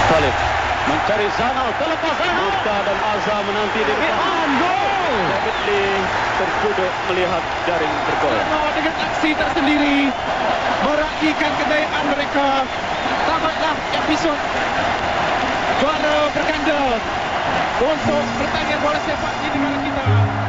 Khalid mencari Zanal, terlepas Zanal. Muka dan Azhar menanti di depan. Gol! David Lee terduduk melihat jaring bergol. Dengan aksi tersendiri meraihkan kejayaan mereka. Tamatlah episod juara berganda untuk pertandingan bola sepak di negara kita.